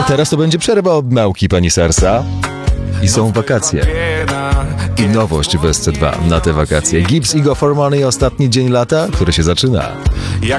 A teraz to będzie przerwa od nauki, pani Sarsa. I są wakacje. I nowość w SC2 na te wakacje. Gibbs i Go for Money, ostatni dzień lata, który się zaczyna.